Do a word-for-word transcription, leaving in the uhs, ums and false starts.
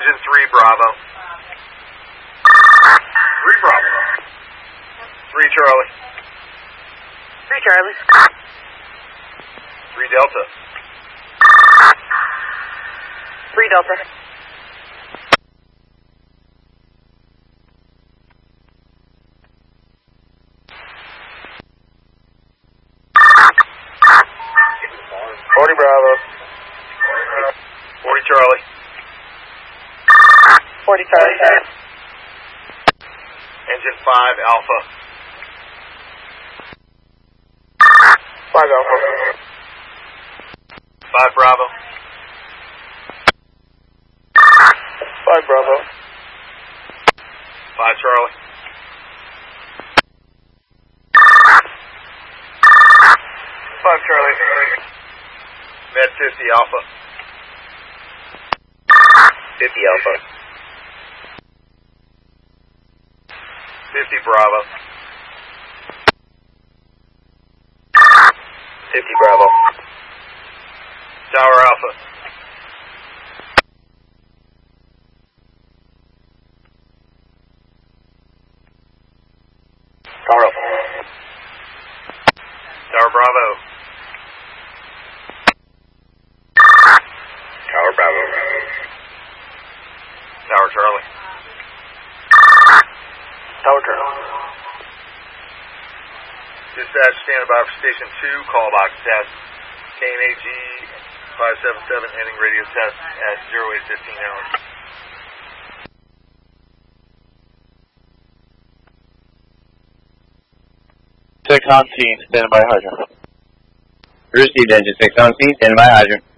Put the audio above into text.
Engine three Bravo. three Bravo. three Charlie. three Charlie. three Delta. three Delta. forty Bravo. forty Charlie. forty Charlie. Engine five Alpha. five Alpha. five Bravo. five Bravo. five Charlie. five Charlie. Med fifty Alpha. fifty Alpha. fifty Bravo. fifty Bravo. Tower Alpha. Tower Alpha. Tower Bravo. Tower Bravo. Tower Charlie. Tower Charlie. Dispatch standing by for station two, call box test. K N A G five seven seven ending radio test at zero eight fifteen hours. six on scene, standing by hydrant. Received engine six on scene, standing by hydrant.